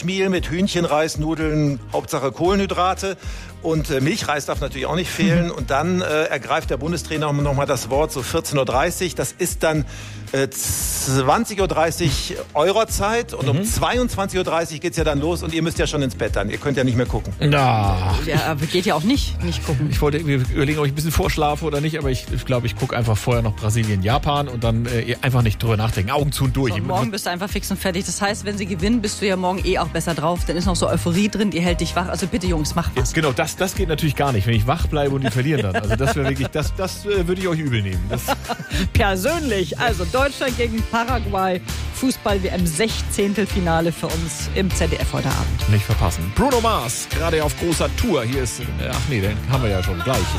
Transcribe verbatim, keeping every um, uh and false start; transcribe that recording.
Weißmehl mit Hühnchen, Reis, Nudeln, Hauptsache Kohlenhydrate. Und äh, Milchreis darf natürlich auch nicht fehlen. Und dann äh, ergreift der Bundestrainer nochmal das Wort, so vierzehn Uhr dreißig. Das ist dann äh, zwanzig Uhr dreißig Eurozeit. Und mhm. um zweiundzwanzig Uhr dreißig geht's ja dann los. Und ihr müsst ja schon ins Bett dann. Ihr könnt ja nicht mehr gucken. Na. Ja, aber geht ja auch nicht, nicht gucken. Ich wollte überlegen, ob ich ein bisschen vorschlafe oder nicht. Aber ich glaube, ich, glaub, ich gucke einfach vorher noch Brasilien, Japan. Und dann äh, einfach nicht drüber nachdenken. Augen zu und durch. So, und morgen bist du einfach fix und fertig. Das heißt, wenn sie gewinnen, bist du ja morgen eh auch besser drauf. Dann ist noch so Euphorie drin, die hält dich wach. Also bitte, Jungs, macht was. Ja, genau, das, das geht natürlich gar nicht, wenn ich wach bleibe und die verlieren dann. Also das wäre wirklich, das, das äh, würde ich euch übel nehmen. Das Persönlich. Also Deutschland gegen Paraguay. Fußball-W M Sechzehntelfinale für uns im Z D F heute Abend. Nicht verpassen. Bruno Mars, gerade auf großer Tour. Hier ist, ach nee, den haben wir ja schon gleich.